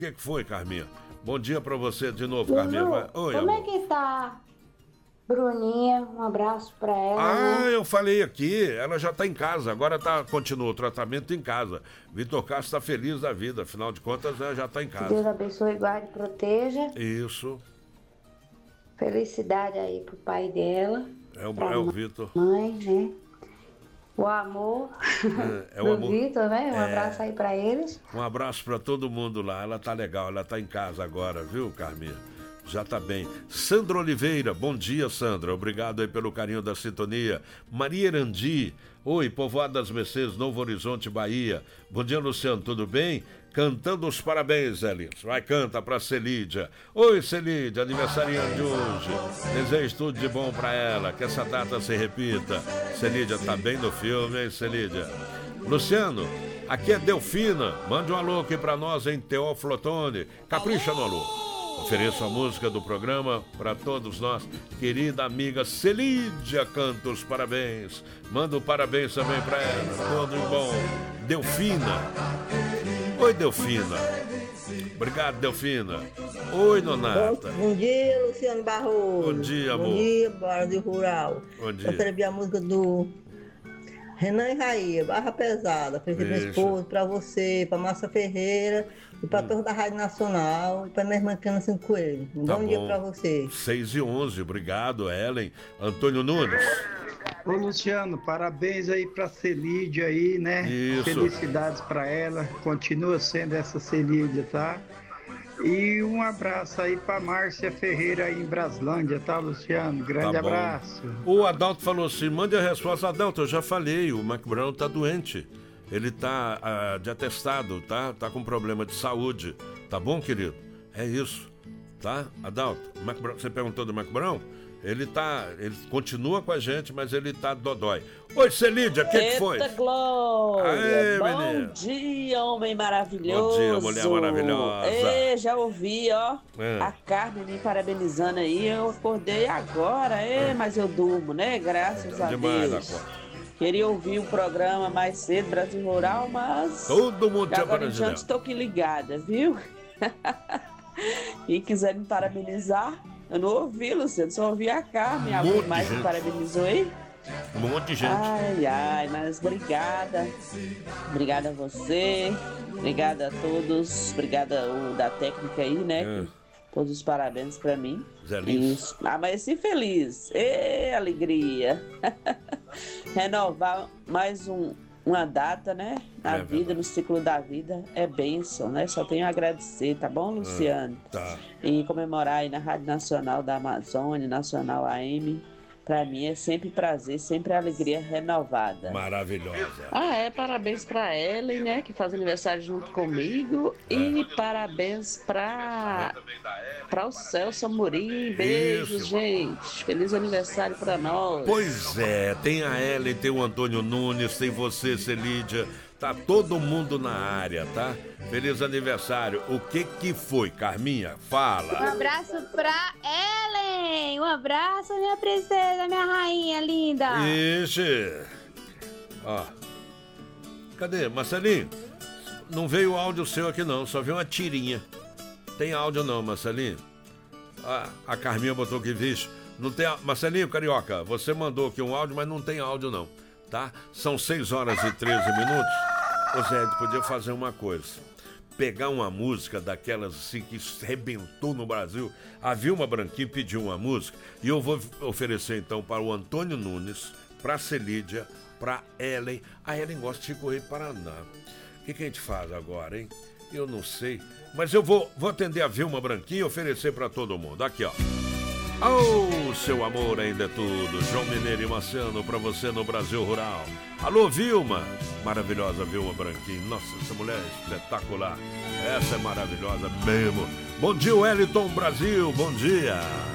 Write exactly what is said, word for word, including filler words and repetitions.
que, que foi, Carminha? Bom dia pra você de novo, Lulu, Carminha. Vai. Oi, como amor. é que tá Bruninha? Um abraço pra ela, Ah, né? eu falei aqui, ela já tá em casa, agora tá, continua o tratamento em casa. Vitor Castro tá feliz da vida, afinal de contas, ela já tá em Que casa. Deus abençoe, guarde e proteja. Isso. Felicidade aí pro pai dela. É o, pra é o Vitor. mãe, né? O amor É, é o do amor. Vitor, né? Um É. abraço aí pra eles. Um abraço pra todo mundo lá, ela tá legal, ela tá em casa agora, viu, Carminha? Já tá bem. Sandra Oliveira, bom dia, Sandra. Obrigado aí pelo carinho da sintonia. Maria Erandi, oi, Povoado das Mercedes, Novo Horizonte, Bahia. Bom dia, Luciano, tudo bem? Cantando os parabéns, Elis. Vai, canta pra Celídia. Oi, Celídia, aniversariante de hoje. Desejo tudo de bom pra ela, que essa data se repita. Celídia tá bem no filme, hein, Celídia? Luciano, aqui é Delfina. Mande um alô aqui pra nós, em Teófilo Otoni. Capricha no alô. Ofereço a música do programa para todos nós. Querida amiga Celídia, canta os parabéns. Manda um parabéns também para ela. Tudo de bom. Delfina. Oi, Delfina. Obrigado, Delfina. Oi, Nonata. Bom, bom dia, Luciano Barroso. Bom dia, amor. Bom dia, Brasil Rural. Bom dia. Eu quero ver a música do Renan e Raia, Barra Pesada. Para meu Isso. esposo, para você, para Márcia Ferreira e para todos da Rádio Nacional e para minha irmã Cana Cinco Coelhos. Um Tá bom, dia bom. para você. seis e onze, obrigado, Ellen. Antônio Nunes. Ô Luciano, parabéns aí pra Celídia aí, né? Isso. Felicidades pra ela, continua sendo essa Celídia, tá? E um abraço aí pra Márcia Ferreira aí em Braslândia, tá, Luciano? Grande Tá bom. abraço. O Adalto falou assim, mande a resposta. Adalto, eu já falei, o Mac Brown tá doente. Ele tá ah, de atestado, tá? Tá com problema de saúde. Tá bom, querido? É isso, tá? Adalto, Mac Brown, você perguntou do Mac Brown? Ele tá, ele continua com a gente, mas ele tá dodói. Oi, Celídia, o que, que foi? Eita Glória! Aê, Bom menina. dia, homem maravilhoso! Bom dia, mulher maravilhosa. Ê, já ouvi, ó, É. a Carmen me parabenizando aí, eu acordei agora, é, mas eu durmo, né? Graças a Demais da Deus. conta. Queria ouvir o programa mais cedo, Brasil Rural, mas Todo mundo te agora em parabenizando. diante estou aqui ligada, viu? Quem quiser me parabenizar, eu não ouvi, Luciano, só ouvi a Carmen. Um Alguém monte de mais me gente. parabenizou aí? Um monte de gente. Ai, ai, mas obrigada. Obrigada a você. Obrigada a todos. Obrigada o da técnica aí, né? É. Todos os parabéns pra mim. Zé Lins. Isso. Amanheci feliz. Ê, alegria. Renovar mais um, uma data, né? Na É vida, verdade. no ciclo da vida, é bênção, né? Só tenho a agradecer, tá bom, Luciano? Tá. E comemorar aí na Rádio Nacional da Amazônia, Nacional A M. Pra mim é sempre prazer, sempre alegria renovada. Maravilhosa. Ah, é, parabéns pra Ellen, né, que faz aniversário junto comigo. E parabéns pra, pra o Celso Amorim. Beijos, Isso. gente. Feliz aniversário pra nós. Pois é, tem a Ellen, tem o Antônio Nunes, tem você, Celídia. Tá todo mundo na área, tá? Feliz aniversário. O que que foi, Carminha? Um Fala. abraço pra Ellen! Um abraço, minha princesa, minha rainha linda! Ixi. Ó. Cadê? Marcelinho? Não veio o áudio seu aqui não, só veio uma tirinha. Tem áudio não, Marcelinho? Ah, a Carminha botou que vixe. Não tem. á- Marcelinho Carioca, você mandou aqui um áudio, mas não tem áudio não, tá? São seis horas e treze minutos. Ô Zé, podia fazer uma coisa. Pegar uma música daquelas assim que arrebentou no Brasil. A Vilma Branquinho pediu uma música e eu vou oferecer então para o Antônio Nunes, para a Celídia, para Ellen. A Ellen gosta de Chico Rei Paraná. O que, que a gente faz agora, hein? Eu não sei. Mas eu vou, vou atender a Vilma Branquinho e oferecer para todo mundo. Aqui, ó. Oh, seu amor ainda é tudo. João Mineiro e Marciano pra você no Brasil Rural. Alô, Vilma. Maravilhosa Vilma Branquinho. Nossa, essa mulher é espetacular. Essa é maravilhosa mesmo. Bom dia, Wellington Brasil. Bom dia.